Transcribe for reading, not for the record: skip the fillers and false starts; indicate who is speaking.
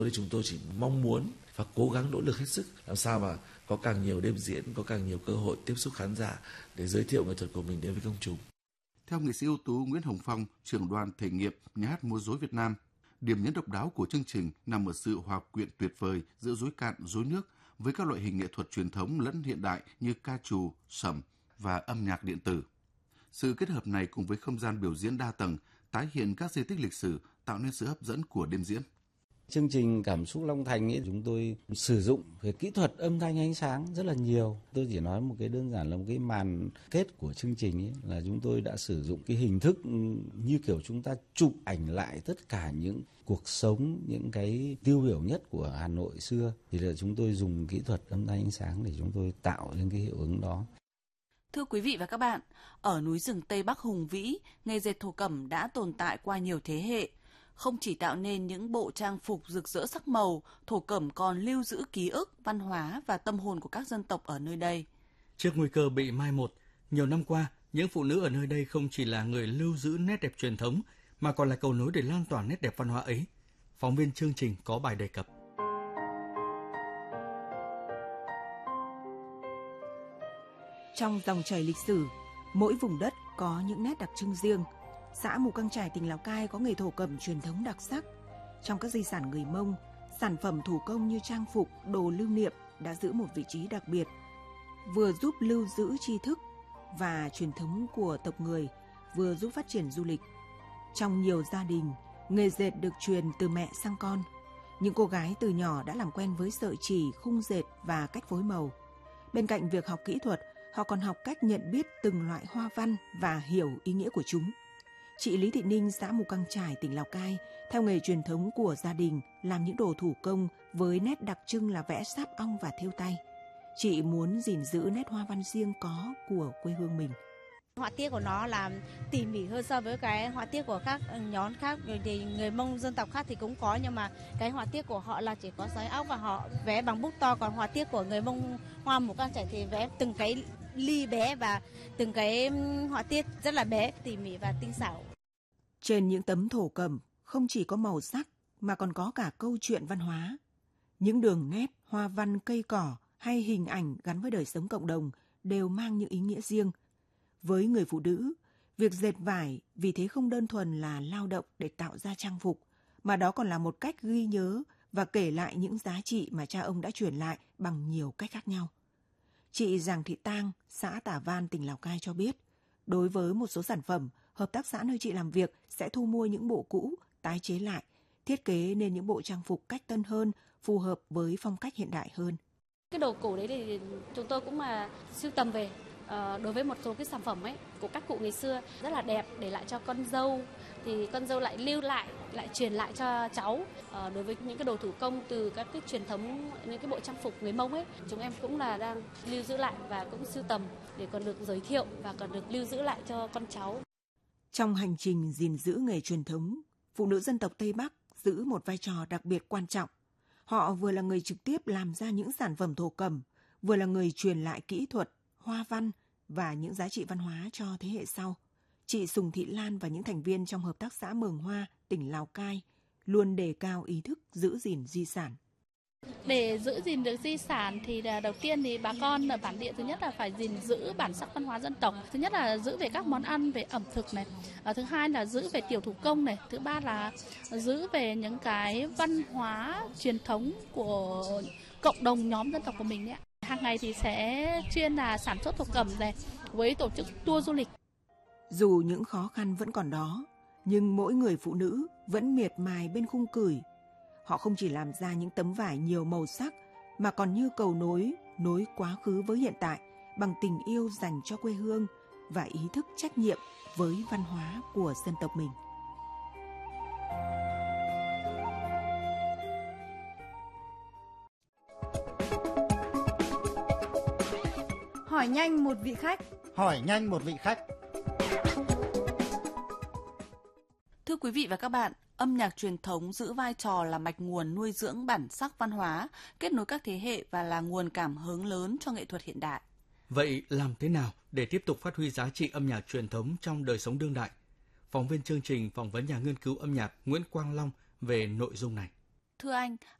Speaker 1: Chúng tôi chỉ mong muốn và cố gắng nỗ lực hết sức làm sao mà có càng nhiều đêm diễn, có càng nhiều cơ hội tiếp xúc khán giả để giới thiệu nghệ thuật của mình đến với công chúng.
Speaker 2: Theo nghệ sĩ ưu tú Nguyễn Hồng Phong, trưởng đoàn thể nghiệm Nhà hát múa rối Việt Nam, điểm nhấn độc đáo của chương trình nằm ở sự hòa quyện tuyệt vời giữa rối cạn, rối nước với các loại hình nghệ thuật truyền thống lẫn hiện đại như ca trù, sẩm và âm nhạc điện tử. Sự kết hợp này cùng với không gian biểu diễn đa tầng, tái hiện các di tích lịch sử tạo nên sự hấp dẫn của đêm diễn.
Speaker 3: Chương trình Cảm xúc Long Thành ấy, chúng tôi sử dụng về kỹ thuật âm thanh ánh sáng rất là nhiều. Tôi chỉ nói một cái đơn giản là một cái màn kết của chương trình ấy, là chúng tôi đã sử dụng cái hình thức như kiểu chúng ta chụp ảnh lại tất cả những cuộc sống, những cái tiêu biểu nhất của Hà Nội xưa. Thì là chúng tôi dùng kỹ thuật âm thanh ánh sáng để chúng tôi tạo nên cái hiệu ứng đó.
Speaker 4: Thưa quý vị và các bạn, ở núi rừng Tây Bắc hùng vĩ, nghề dệt thổ cẩm đã tồn tại qua nhiều thế hệ. Không chỉ tạo nên những bộ trang phục rực rỡ sắc màu, thổ cẩm còn lưu giữ ký ức, văn hóa và tâm hồn của các dân tộc ở nơi đây.
Speaker 5: Trước nguy cơ bị mai một, nhiều năm qua, những phụ nữ ở nơi đây không chỉ là người lưu giữ nét đẹp truyền thống, mà còn là cầu nối để lan tỏa nét đẹp văn hóa ấy. Phóng viên chương trình có bài đề cập.
Speaker 6: Trong dòng chảy lịch sử, mỗi vùng đất có những nét đặc trưng riêng. Xã Mù Căng Chải, tỉnh Lào Cai có nghề thổ cẩm truyền thống đặc sắc. Trong các di sản người Mông, sản phẩm thủ công như trang phục, đồ lưu niệm đã giữ một vị trí đặc biệt, vừa giúp lưu giữ tri thức và truyền thống của tộc người, vừa giúp phát triển du lịch. Trong nhiều gia đình, nghề dệt được truyền từ mẹ sang con. Những cô gái từ nhỏ đã làm quen với sợi chỉ, khung dệt và cách phối màu. Bên cạnh việc học kỹ thuật, họ còn học cách nhận biết từng loại hoa văn và hiểu ý nghĩa của chúng. Chị Lý Thị Ninh, xã Mù Căng Chải, tỉnh Lào Cai, theo nghề truyền thống của gia đình, làm những đồ thủ công với nét đặc trưng là vẽ sáp ong và thêu tay. Chị muốn gìn giữ nét hoa văn riêng có của quê hương mình.
Speaker 7: Họa tiết của nó làm tỉ mỉ hơn so với cái họa tiết của các nhóm khác, thì người Mông dân tộc khác thì cũng có, nhưng mà cái họa tiết của họ là chỉ có giấy óc và họ vẽ bằng bút to, còn họa tiết của người Mông Hoa Mù Căng Chải thì vẽ từng cái ly bé và từng cái họa tiết rất là bé, tỉ mỉ và tinh xảo.
Speaker 6: Trên những tấm thổ cẩm không chỉ có màu sắc mà còn có cả câu chuyện văn hóa. Những đường nét, hoa văn, cây cỏ hay hình ảnh gắn với đời sống cộng đồng đều mang những ý nghĩa riêng. Với người phụ nữ, việc dệt vải vì thế không đơn thuần là lao động để tạo ra trang phục, mà đó còn là một cách ghi nhớ và kể lại những giá trị mà cha ông đã truyền lại bằng nhiều cách khác nhau. Chị Giàng Thị Tang, xã Tả Văn, tỉnh Lào Cai cho biết, đối với một số sản phẩm, hợp tác xã nơi chị làm việc sẽ thu mua những bộ cũ, tái chế lại, thiết kế nên những bộ trang phục cách tân hơn, phù hợp với phong cách hiện đại hơn.
Speaker 8: Cái đồ cổ đấy thì chúng tôi cũng mà sưu tầm về. Đối với một số cái sản phẩm ấy của các cụ ngày xưa rất là đẹp, để lại cho con dâu thì con dâu lại lưu lại, lại truyền lại cho cháu. Đối với những cái đồ thủ công từ các cái truyền thống, những cái bộ trang phục người Mông ấy, chúng em cũng là đang lưu giữ lại và cũng sưu tầm để còn được giới thiệu và còn được lưu giữ lại cho con cháu.
Speaker 6: Trong hành trình gìn giữ nghề truyền thống, phụ nữ dân tộc Tây Bắc giữ một vai trò đặc biệt quan trọng. Họ vừa là người trực tiếp làm ra những sản phẩm thổ cẩm, vừa là người truyền lại kỹ thuật, hoa văn và những giá trị văn hóa cho thế hệ sau. Chị Sùng Thị Lan và những thành viên trong hợp tác xã Mường Hoa, tỉnh Lào Cai luôn đề cao ý thức giữ gìn di sản.
Speaker 9: Để giữ gìn được di sản thì đầu tiên thì bà con ở bản địa thứ nhất là phải gìn giữ bản sắc văn hóa dân tộc. Thứ nhất là giữ về các món ăn, về ẩm thực này. Thứ hai là giữ về tiểu thủ công này. Thứ ba là giữ về những cái văn hóa truyền thống của cộng đồng nhóm dân tộc của mình ấy. Hàng ngày thì sẽ chuyên là sản xuất thổ cẩm này với tổ chức tour du lịch.
Speaker 6: Dù những khó khăn vẫn còn đó, nhưng mỗi người phụ nữ vẫn miệt mài bên khung cửi. Họ không chỉ làm ra những tấm vải nhiều màu sắc, mà còn như cầu nối quá khứ với hiện tại bằng tình yêu dành cho quê hương và ý thức trách nhiệm với văn hóa của dân tộc mình.
Speaker 10: Hỏi nhanh một vị khách.
Speaker 11: Hỏi nhanh một vị khách.
Speaker 4: Thưa quý vị và các bạn, âm nhạc truyền thống giữ vai trò là mạch nguồn nuôi dưỡng bản sắc văn hóa, kết nối các thế hệ và là nguồn cảm hứng lớn cho nghệ thuật hiện đại.
Speaker 5: Vậy làm thế nào để tiếp tục phát huy giá trị âm nhạc truyền thống trong đời sống đương đại? Phóng viên chương trình phỏng vấn nhà nghiên cứu âm nhạc Nguyễn Quang Long về nội dung này.
Speaker 4: Thưa anh,